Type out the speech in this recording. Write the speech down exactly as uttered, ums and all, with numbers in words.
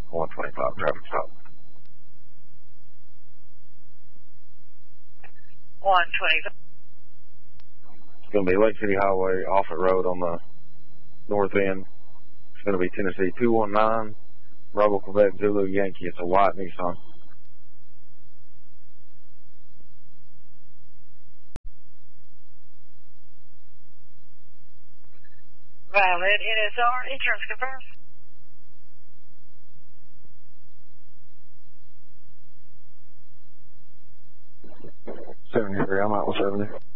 one twenty-five traffic stop. one twenty-five. It's going to be Lake City Highway, Offutt Road on the north end. It's going to be Tennessee two one nine, Bravo Quebec Zulu Yankee. It's a white Nissan. Valid N S R, insurance confirmed. seventy-three, I'm out with seventy.